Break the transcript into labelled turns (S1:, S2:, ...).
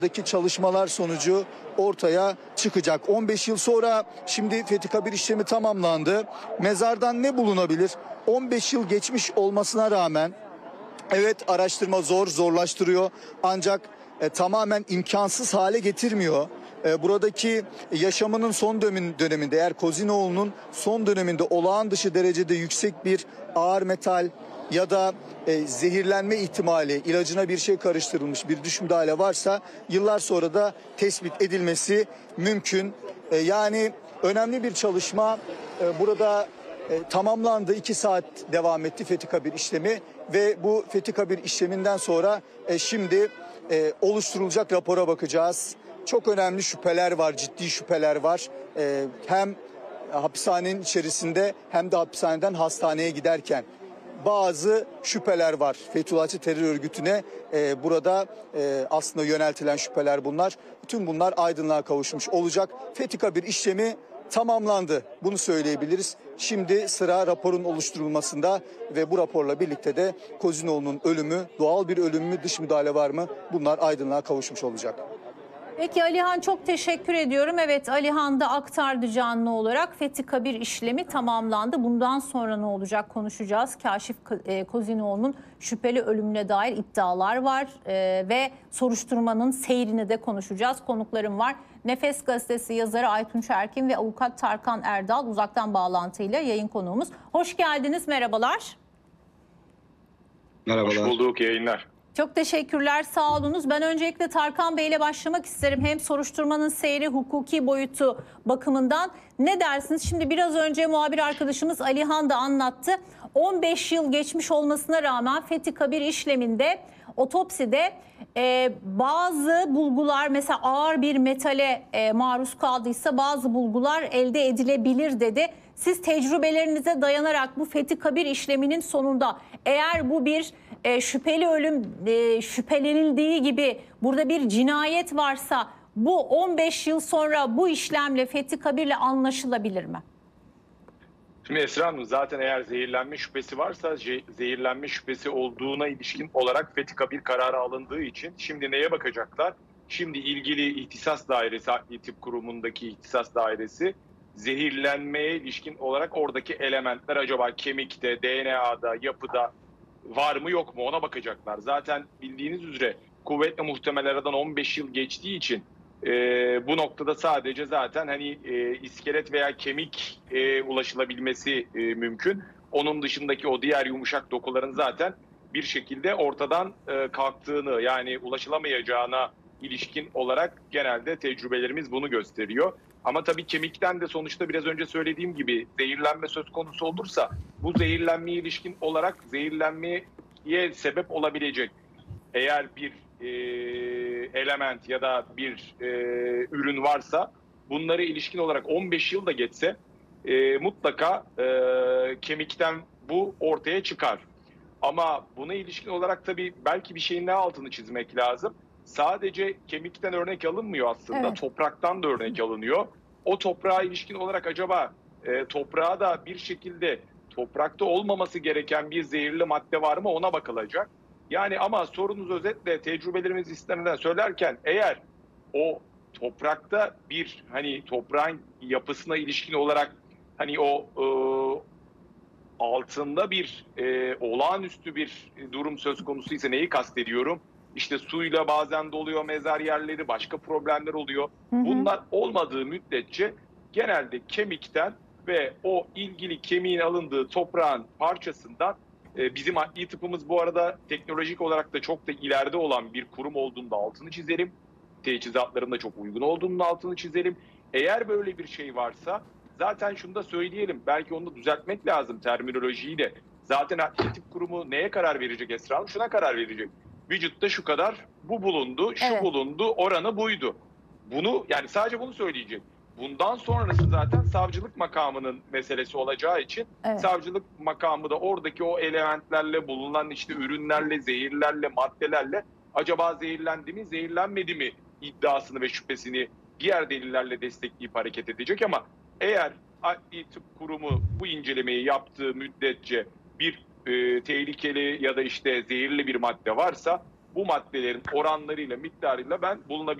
S1: çalışmalar sonucu ortaya çıkacak. 15 yıl sonra şimdi Fethi Kabir işlemi tamamlandı. Mezardan ne bulunabilir? 15 yıl geçmiş olmasına rağmen evet, araştırma zorlaştırıyor ancak tamamen imkansız hale getirmiyor. Buradaki yaşamının son döneminde, eğer Kozinoğlu'nun son döneminde olağan dışı derecede yüksek bir ağır metal ya da zehirlenme ihtimali, ilacına bir şey karıştırılmış bir dış müdahale varsa yıllar sonra da tespit edilmesi mümkün. Yani önemli bir çalışma burada tamamlandı. 2 saat devam etti Fethi Kabir işlemi ve bu Fethi Kabir işleminden sonra şimdi oluşturulacak rapora bakacağız. Çok önemli şüpheler var, ciddi şüpheler var. Hem hapishanenin içerisinde hem de hapishaneden hastaneye giderken bazı şüpheler var. Fethullahçı terör örgütüne burada aslında yöneltilen şüpheler bunlar. Bütün bunlar aydınlığa kavuşmuş olacak. Fethi Kabir işlemi tamamlandı. Bunu söyleyebiliriz. Şimdi sıra raporun oluşturulmasında ve bu raporla birlikte de Kozinoğlu'nun ölümü, doğal bir ölüm mü, dış müdahale var mı? Bunlar aydınlığa kavuşmuş olacak.
S2: Peki Alihan, çok teşekkür ediyorum. Evet, Alihan da aktardı canlı olarak. Fethi Kabir işlemi tamamlandı. Bundan sonra ne olacak konuşacağız. Kaşif Kozinoğlu'nun şüpheli ölümüne dair iddialar var ve soruşturmanın seyrini de konuşacağız. Konuklarım var. Nefes Gazetesi yazarı Aytunç Erkin ve avukat Tarkan Erdal uzaktan bağlantıyla yayın konuğumuz. Hoş geldiniz, merhabalar.
S3: Merhabalar.
S4: Hoş bulduk, yayınlar.
S2: Çok teşekkürler, sağ olunuz. Ben öncelikle Tarkan Bey ile başlamak isterim. Hem soruşturmanın seyri, hukuki boyutu bakımından ne dersiniz? Şimdi biraz önce muhabir arkadaşımız Alihan da anlattı. 15 yıl geçmiş olmasına rağmen Fethi Kabir işleminde, otopside bazı bulgular, mesela ağır bir metale maruz kaldıysa bazı bulgular elde edilebilir dedi. Siz tecrübelerinize dayanarak bu Fethi Kabir işleminin sonunda eğer bu bir şüpheli ölüm şüphelenildiği gibi burada bir cinayet varsa bu 15 yıl sonra bu işlemle Fethi Kabir'le anlaşılabilir mi?
S4: Şimdi Esra Hanım, zaten eğer zehirlenme şüphesi varsa zehirlenme şüphesi olduğuna ilişkin olarak Fethi Kabir kararı alındığı için şimdi neye bakacaklar? Şimdi ilgili ihtisas dairesi, Adli Tıp Kurumu'ndaki ihtisas dairesi zehirlenmeye ilişkin olarak oradaki elementler acaba kemikte, DNA'da, yapıda var mı yok mu ona bakacaklar. Zaten bildiğiniz üzere kuvvetle muhtemel aradan 15 yıl geçtiği için bu noktada sadece zaten iskelet veya kemik ulaşılabilmesi mümkün. Onun dışındaki o diğer yumuşak dokuların zaten bir şekilde ortadan kalktığını, yani ulaşılamayacağına ilişkin olarak genelde tecrübelerimiz bunu gösteriyor. Ama tabii kemikten de sonuçta biraz önce söylediğim gibi zehirlenme söz konusu olursa bu zehirlenmeye ilişkin olarak zehirlenmeye sebep olabilecek eğer bir element ya da bir ürün varsa bunlara ilişkin olarak 15 yıl da geçse mutlaka kemikten bu ortaya çıkar. Ama buna ilişkin olarak tabii belki bir şeyin daha altını çizmek lazım. Sadece kemikten örnek alınmıyor aslında. Evet. Topraktan da örnek alınıyor. O toprağa ilişkin olarak acaba toprağa da bir şekilde toprakta olmaması gereken bir zehirli madde var mı ona bakılacak. Yani ama sorunuz özetle tecrübelerimiz istenilen söylerken eğer o toprakta bir toprağın yapısına ilişkin olarak altında bir olağanüstü bir durum söz konusuysa neyi kastediyorum? İşte suyla bazen doluyor mezar yerleri, başka problemler oluyor. Bunlar olmadığı müddetçe genelde kemikten ve o ilgili kemiğin alındığı toprağın parçasından bizim adli tıpımız bu arada teknolojik olarak da çok da ileride olan bir kurum olduğunda altını çizelim. Teçhizatlarında çok uygun olduğunun altını çizelim. Eğer böyle bir şey varsa zaten şunu da söyleyelim. Belki onu da düzeltmek lazım terminolojiyi de. Zaten adli tıp kurumu neye karar verecek Esra Hanım? Şuna karar verecek. Vücutta şu kadar bu bulundu, şu evet. bulundu, oranı buydu. Bunu sadece bunu söyleyecek. Bundan sonrası zaten savcılık makamının meselesi olacağı için evet. Savcılık makamı da oradaki o elementlerle bulunan ürünlerle, zehirlerle, maddelerle acaba zehirlendi mi, zehirlenmedi mi iddiasını ve şüphesini diğer delillerle destekleyip hareket edecek ama eğer Adli Tıp Kurumu bu incelemeyi yaptığı müddetçe bir tehlikeli ya da zehirli bir madde varsa bu maddelerin oranlarıyla, miktarıyla ben